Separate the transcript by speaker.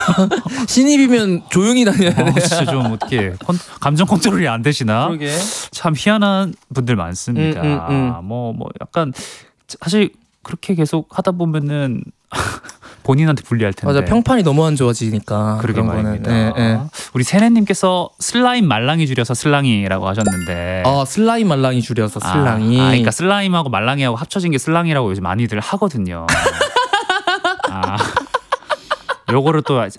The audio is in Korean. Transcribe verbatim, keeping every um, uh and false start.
Speaker 1: 신입이면 조용히 다녀야 돼.
Speaker 2: 어, 진짜 좀 어떻게 컨, 감정 컨트롤이 안 되시나?
Speaker 1: 그러게.
Speaker 2: 참 희한한 분들 많습니다.
Speaker 1: 음, 음, 음.
Speaker 2: 뭐, 뭐 약간 사실 그렇게 계속 하다 보면은 본인한테 불리할 텐데.
Speaker 1: 맞아, 평판이 너무 안 좋아지니까.
Speaker 2: 그러게
Speaker 1: 그런 거는.
Speaker 2: 말입니다.
Speaker 1: 예, 예.
Speaker 2: 우리 세네님께서 슬라임 말랑이 줄여서 슬랑이라고 하셨는데.
Speaker 1: 아, 슬라임 말랑이 줄여서
Speaker 2: 아,
Speaker 1: 슬랑이.
Speaker 2: 아, 그러니까 슬라임하고 말랑이하고 합쳐진 게 슬랑이라고 요즘 많이들 하거든요. 아, 요거를 또